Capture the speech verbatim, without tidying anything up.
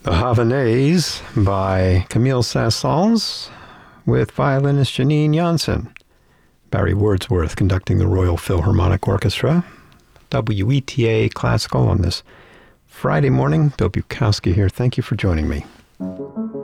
The Havanaise by Camille Saint-Saëns with violinist Janine Jansen. Barry Wordsworth conducting the Royal Philharmonic Orchestra. W E T A Classical on this Friday morning. Bill Bukowski here. Thank you for joining me.